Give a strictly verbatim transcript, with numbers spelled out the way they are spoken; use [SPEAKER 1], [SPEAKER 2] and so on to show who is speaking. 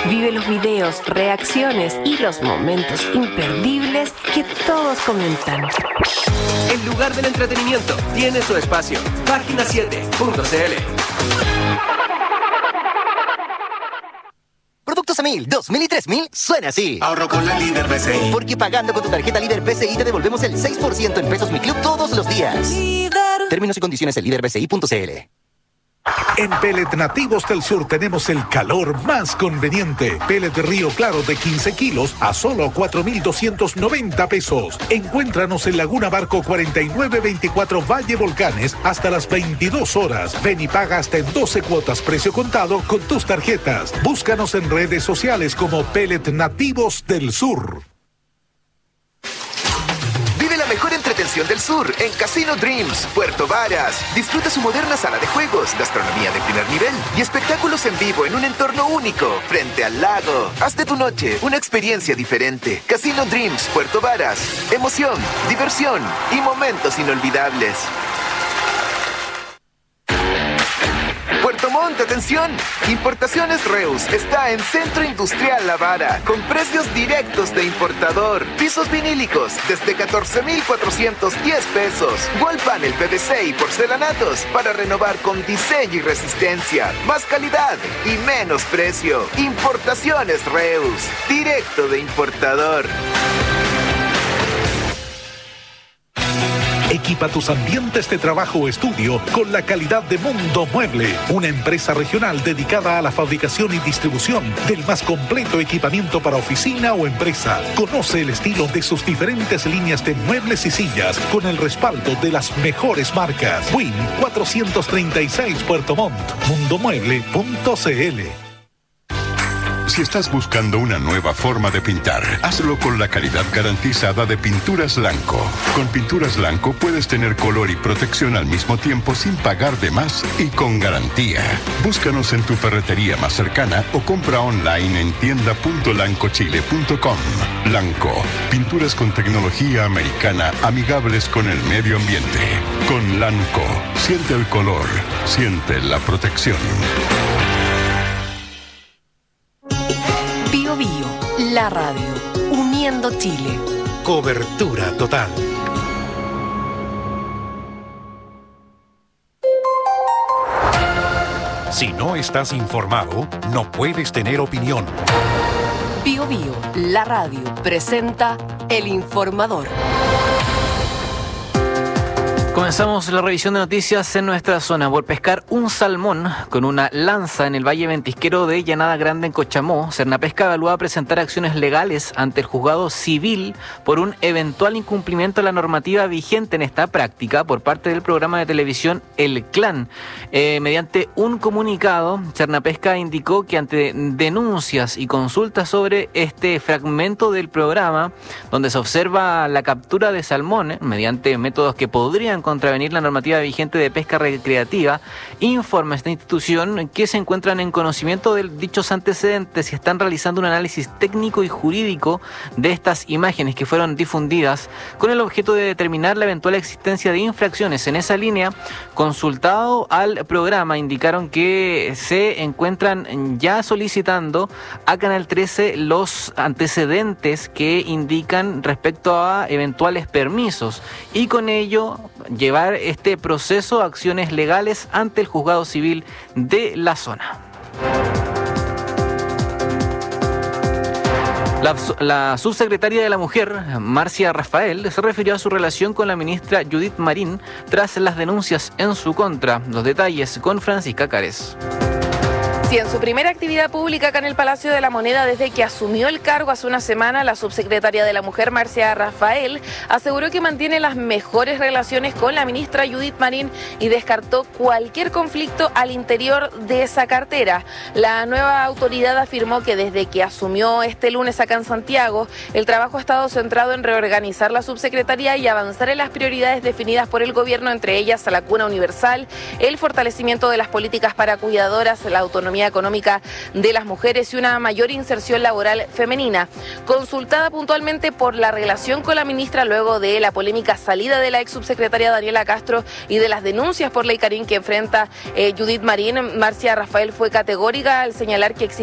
[SPEAKER 1] Vive los videos, reacciones y los momentos imperdibles que todos comentan.
[SPEAKER 2] El lugar del entretenimiento tiene su espacio. Página siete punto c l.
[SPEAKER 3] Productos a mil, dos mil y tres mil suena así.
[SPEAKER 4] Ahorro con la Líder B C I.
[SPEAKER 3] Porque pagando con tu tarjeta Líder B C I te devolvemos el seis por ciento en Pesos Mi Club todos los días. Líder. Términos y condiciones en líder b c i punto c l.
[SPEAKER 5] En Pellet Nativos del Sur tenemos el calor más conveniente. Pellet Río Claro de quince kilos a solo cuatro mil doscientos noventa pesos. Encuéntranos en Laguna Barco cuarenta y nueve veinticuatro Valle Volcanes hasta las veintidós horas. Ven y paga hasta en doce cuotas precio contado con tus tarjetas. Búscanos en redes sociales como Pellet Nativos del Sur.
[SPEAKER 6] Mejor entretención del sur en Casino Dreams, Puerto Varas. Disfruta su moderna sala de juegos, gastronomía de primer nivel y espectáculos en vivo en un entorno único, frente al lago. Haz de tu noche una experiencia diferente. Casino Dreams, Puerto Varas. Emoción, diversión y momentos inolvidables. Puerto Montt, atención. Importaciones Reus está en Centro Industrial La Vara, con precios directos de importador. Pisos vinílicos desde catorce mil cuatrocientos diez pesos. Wall panel P V C y porcelanatos para renovar con diseño y resistencia. Más calidad y menos precio. Importaciones Reus, directo de importador.
[SPEAKER 5] Equipa tus ambientes de trabajo o estudio con la calidad de Mundo Mueble, una empresa regional dedicada a la fabricación y distribución del más completo equipamiento para oficina o empresa. Conoce el estilo de sus diferentes líneas de muebles y sillas con el respaldo de las mejores marcas. Win cuatrocientos treinta y seis Puerto Montt, mundo mueble punto c l.
[SPEAKER 7] Si estás buscando una nueva forma de pintar, hazlo con la calidad garantizada de Pinturas Lanco. Con Pinturas Lanco puedes tener color y protección al mismo tiempo sin pagar de más y con garantía. Búscanos en tu ferretería más cercana o compra online en tienda punto lanco chile punto com. Lanco, pinturas con tecnología americana amigables con el medio ambiente. Con Lanco, siente el color, siente la protección.
[SPEAKER 1] Bio Bio, la radio, uniendo Chile.
[SPEAKER 5] Cobertura total. Si no estás informado, no puedes tener opinión.
[SPEAKER 1] Bio Bio, la radio, presenta El Informador.
[SPEAKER 8] Comenzamos la revisión de noticias en nuestra zona por pescar un salmón con una lanza en el Valle Ventisquero de Llanada Grande en Cochamó. Cernapesca evalúa presentar acciones legales ante el juzgado civil por un eventual incumplimiento de la normativa vigente en esta práctica por parte del programa de televisión El Clan. Eh, mediante un comunicado, Cernapesca indicó que ante denuncias y consultas sobre este fragmento del programa, donde se observa la captura de salmones mediante métodos que podrían contravenir la normativa vigente de pesca recreativa, informa esta institución que se encuentran en conocimiento de dichos antecedentes y están realizando un análisis técnico y jurídico de estas imágenes que fueron difundidas con el objeto de determinar la eventual existencia de infracciones. En esa línea, consultado al programa, indicaron que se encuentran ya solicitando a Canal trece los antecedentes que indican respecto a eventuales permisos y con ello llevar este proceso a acciones legales ante el juzgado civil de la zona. La, la subsecretaria de la Mujer, Marcia Rafael, se refirió a su relación con la ministra Judith Marín tras las denuncias en su contra. Los detalles con Francisca Cárez.
[SPEAKER 9] Sí, en su primera actividad pública acá en el Palacio de la Moneda desde que asumió el cargo hace una semana, la subsecretaria de la Mujer, Marcia Rafael, aseguró que mantiene las mejores relaciones con la ministra Judith Marín y descartó cualquier conflicto al interior de esa cartera. La nueva autoridad afirmó que desde que asumió este lunes acá en Santiago, el trabajo ha estado centrado en reorganizar la subsecretaría y avanzar en las prioridades definidas por el gobierno, entre ellas la cuna universal, el fortalecimiento de las políticas para cuidadoras, la autonomía económica de las mujeres y una mayor inserción laboral femenina. Consultada puntualmente por la relación con la ministra luego de la polémica salida de la ex subsecretaria Daniela Castro y de las denuncias por ley Karin que enfrenta eh, Judith Marín, Marcia Rafael fue categórica al señalar que existe